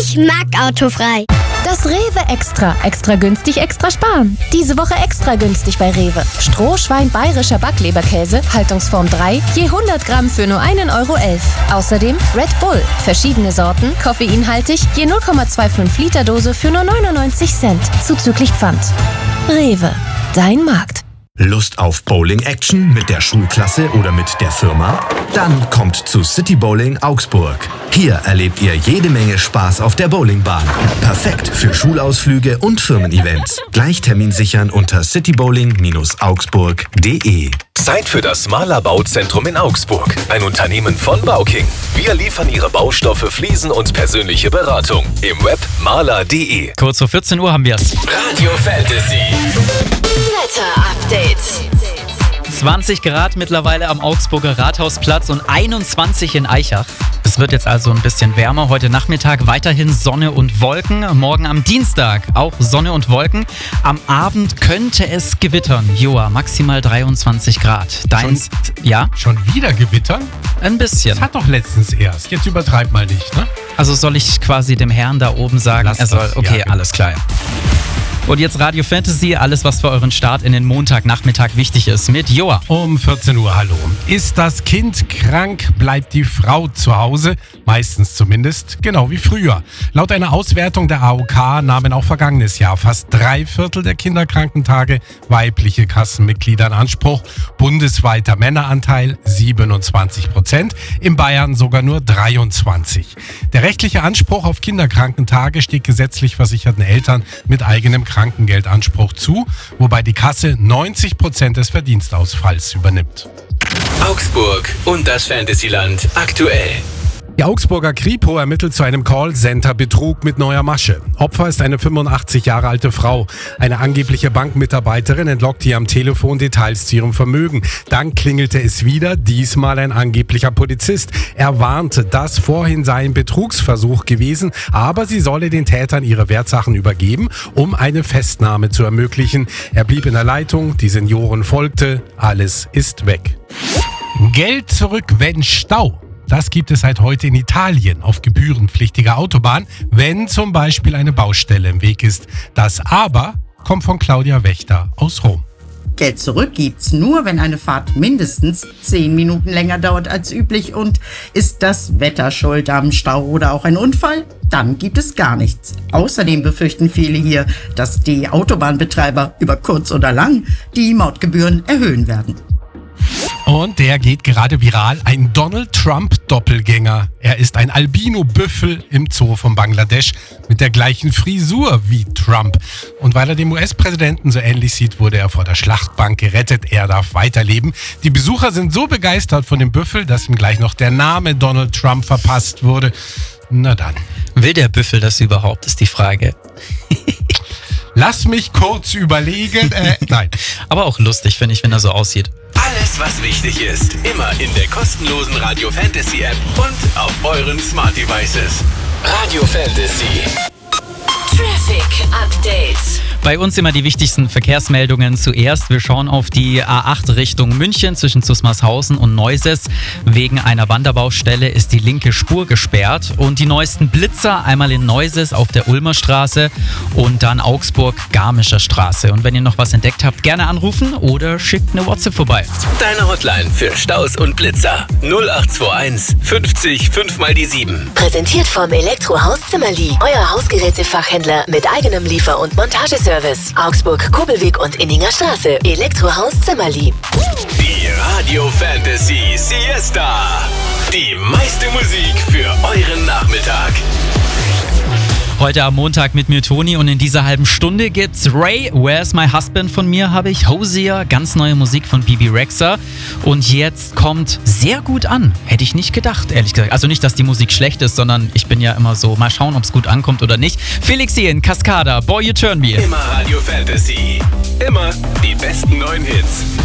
Ich mag Autofrei. Das Rewe Extra. Extra günstig, extra sparen. Diese Woche extra günstig bei Rewe. Strohschwein bayerischer Backleberkäse, Haltungsform 3, je 100 Gramm für nur 1,11 Euro. Außerdem Red Bull. Verschiedene Sorten, koffeinhaltig, je 0,25 Liter Dose für nur 99 Cent. Zuzüglich Pfand. Rewe. Dein Markt. Lust auf Bowling-Action mit der Schulklasse oder mit der Firma? Dann kommt zu City Bowling Augsburg. Hier erlebt ihr jede Menge Spaß auf der Bowlingbahn. Perfekt für Schulausflüge und Firmen-Events. Gleich Termin sichern unter citybowling-augsburg.de. Zeit für das Mahler Bauzentrum in Augsburg. Ein Unternehmen von Bauking. Wir liefern Ihre Baustoffe, Fliesen und persönliche Beratung. Im Web mahler.de. Kurz vor 14 Uhr haben wir es. Radio Fantasy. Wetter-Update. 20 Grad mittlerweile am Augsburger Rathausplatz und 21 in Aichach. Es wird jetzt also ein bisschen wärmer. Heute Nachmittag weiterhin Sonne und Wolken. Morgen am Dienstag auch Sonne und Wolken. Am Abend könnte es gewittern. Joa, maximal 23 Grad. Deins, ja? Schon wieder gewittern? Ein bisschen. Das hat doch letztens erst. Jetzt übertreib mal nicht, ne? Also soll ich quasi dem Herrn da oben sagen, Lass er soll, das, okay, ja, genau. alles klar. Und jetzt Radio Fantasy, alles was für euren Start in den Montagnachmittag wichtig ist mit Joa. Um 14 Uhr, hallo. Ist das Kind krank, bleibt die Frau zu Hause. Meistens zumindest, genau wie früher. Laut einer Auswertung der AOK nahmen auch vergangenes Jahr fast 3/4 der Kinderkrankentage weibliche Kassenmitglieder in Anspruch. Bundesweiter Männeranteil 27%, in Bayern sogar nur 23%. Der rechtliche Anspruch auf Kinderkrankentage steht gesetzlich versicherten Eltern mit eigenem Krankengeldanspruch zu, wobei die Kasse 90% des Verdienstausfalls übernimmt. Augsburg und das Fantasyland aktuell. Die Augsburger Kripo ermittelt zu einem Callcenter-Betrug mit neuer Masche. Opfer ist eine 85 Jahre alte Frau. Eine angebliche Bankmitarbeiterin entlockte ihr am Telefon Details zu ihrem Vermögen. Dann klingelte es wieder, diesmal ein angeblicher Polizist. Er warnte, das vorhin sei ein Betrugsversuch gewesen, aber sie solle den Tätern ihre Wertsachen übergeben, um eine Festnahme zu ermöglichen. Er blieb in der Leitung, die Senioren folgte, alles ist weg. Geld zurück, wenn Stau. Das gibt es seit heute in Italien auf gebührenpflichtiger Autobahn, wenn zum Beispiel eine Baustelle im Weg ist. Das Aber kommt von Claudia Wächter aus Rom. Geld zurück gibt's nur, wenn eine Fahrt mindestens 10 Minuten länger dauert als üblich. Und ist das Wetter schuld am Stau oder auch ein Unfall? Dann gibt es gar nichts. Außerdem befürchten viele hier, dass die Autobahnbetreiber über kurz oder lang die Mautgebühren erhöhen werden. Und der geht gerade viral, ein Donald Trump-Doppelgänger. Er ist ein Albino-Büffel im Zoo von Bangladesch mit der gleichen Frisur wie Trump. Und weil er dem US-Präsidenten so ähnlich sieht, wurde er vor der Schlachtbank gerettet. Er darf weiterleben. Die Besucher sind so begeistert von dem Büffel, dass ihm gleich noch der Name Donald Trump verpasst wurde. Na dann. Will der Büffel das überhaupt, ist die Frage. Lass mich kurz überlegen. Nein. Aber auch lustig, finde ich, wenn er so aussieht. Alles, was wichtig ist, immer in der kostenlosen Radio Fantasy App und auf euren Smart Devices. Radio Fantasy. Traffic Update. Bei uns immer die wichtigsten Verkehrsmeldungen zuerst. Wir schauen auf die A8 Richtung München zwischen Zusmarshausen und Neuses. Wegen einer Wanderbaustelle ist die linke Spur gesperrt. Und die neuesten Blitzer einmal in Neuses auf der Ulmer Straße und dann Augsburg-Garmischer Straße. Und wenn ihr noch was entdeckt habt, gerne anrufen oder schickt eine WhatsApp vorbei. Deine Hotline für Staus und Blitzer 0821 50 5 mal die 7. Präsentiert vom Elektrohaus Zimmerli. Euer Hausgerätefachhändler mit eigenem Liefer- und Montageservice. Augsburg, Kobelweg und Inninger Straße. Elektrohaus Zimmerli. Die Radio Fantasy Siesta. Die meiste Musik für euren Nachmittag. Heute am Montag mit mir Toni und in dieser halben Stunde gibt's Ray, Where's My Husband von mir habe ich, Hosier, ganz neue Musik von Bibi Rexha und jetzt kommt sehr gut an. Hätte ich nicht gedacht, ehrlich gesagt. Also nicht, dass die Musik schlecht ist, sondern ich bin ja immer so, mal schauen, ob es gut ankommt oder nicht. Felix Jähn, Cascada, Boy You Turn Me. Immer Radio Fantasy. Immer die besten neuen Hits.